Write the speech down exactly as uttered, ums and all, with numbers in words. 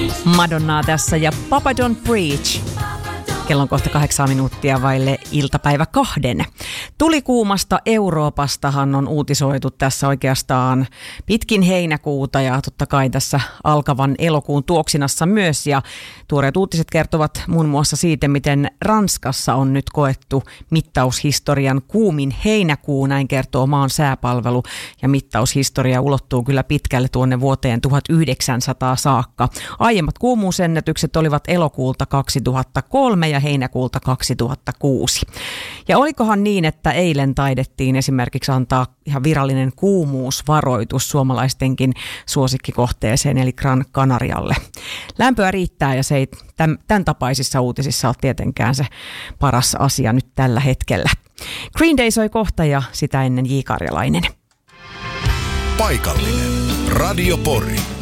Madonnaa tässä ja Papa Don't Preach. Kello on kohta kahdeksan minuuttia vaille iltapäivä kahden. Tulikuumasta Euroopastahan on uutisoitu tässä oikeastaan pitkin heinäkuuta ja totta kai tässä alkavan elokuun tuoksinassa myös. Ja tuoreet uutiset kertovat muun muassa siitä, miten Ranskassa on nyt koettu mittaushistorian kuumin heinäkuu, näin kertoo maan sääpalvelu. Ja mittaushistoria ulottuu kyllä pitkälle tuonne vuoteen tuhatyhdeksänsataa saakka. Aiemmat kuumuusennätykset olivat elokuulta kaksituhattakolme ja heinäkuulta kaksituhattakuusi. Ja olikohan niin, että eilen taidettiin esimerkiksi antaa ihan virallinen kuumuusvaroitus suomalaistenkin suosikkikohteeseen eli Gran Canarialle. Lämpöä riittää ja se ei tämän, tämän tapaisissa uutisissa ole tietenkään se paras asia nyt tällä hetkellä. Green Day soi kohta ja sitä ennen J. Karjalainen. Paikallinen Radio Pori.